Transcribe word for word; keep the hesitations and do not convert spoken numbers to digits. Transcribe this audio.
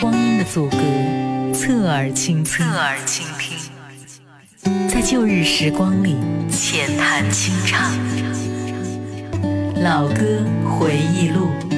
光阴的阻隔，侧耳倾听，侧耳倾听，在旧日时光里浅谈轻唱，老歌回忆录。